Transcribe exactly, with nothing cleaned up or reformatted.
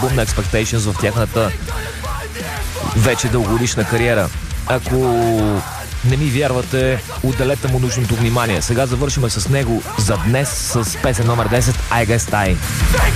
албум на Expectations в тяхната вече дългогодишна кариера. Ако не ми вярвате, отделете му нужното внимание. Сега завършиме с него за днес с песен номер десет I Guess I.